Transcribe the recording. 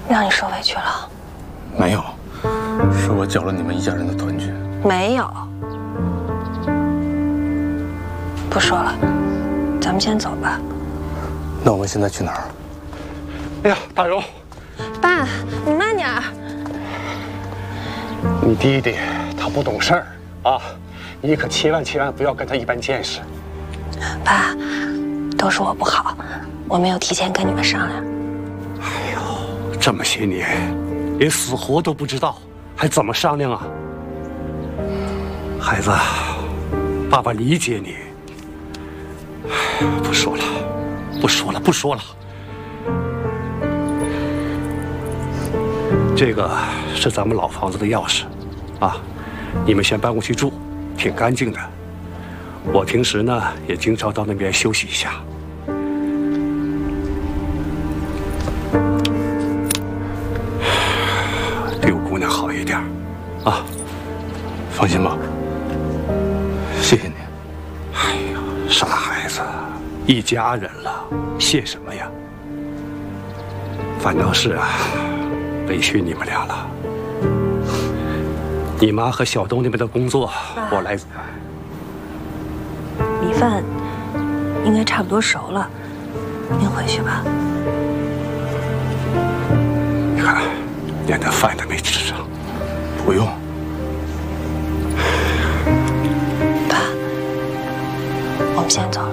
让你受委屈了？ 没有，是我搅了你们一家人的团聚。 没有。不说了，咱们先走吧。 那我们现在去哪儿？ 哎呀，大荣， 爸，你慢点儿。 你弟弟他不懂事儿啊，你可千万不要跟他一般见识。 爸，都是我不好，我没有提前跟你们商量。 哎呦，这么些年，连死活都不知道，还怎么商量啊？孩子，爸爸理解你。不说了，不说了。这个是咱们老房子的钥匙，啊，你们先搬过去住，挺干净的。我平时呢也经常到那边休息一下。对我姑娘好一点，啊， 放心吧，谢谢你。 哎呀，傻孩子，一家人了，谢什么呀？反倒是啊，委屈你们俩了。你妈和小东那边的工作，我来。 米饭应该差不多熟了，您回去吧。 你看，连点饭都没吃上。 不用。 爸，我们先走。